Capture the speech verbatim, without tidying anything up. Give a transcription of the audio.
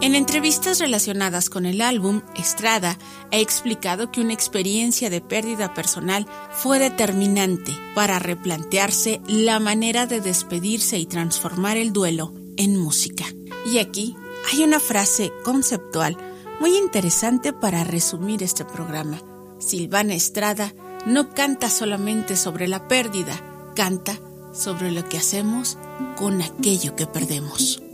En entrevistas relacionadas con el álbum, Estrada ha explicado que una experiencia de pérdida personal fue determinante para replantearse la manera de despedirse y transformar el duelo en música. Y aquí hay una frase conceptual muy interesante para resumir este programa. Silvana Estrada no canta solamente sobre la pérdida, canta sobre lo que hacemos con aquello que perdemos.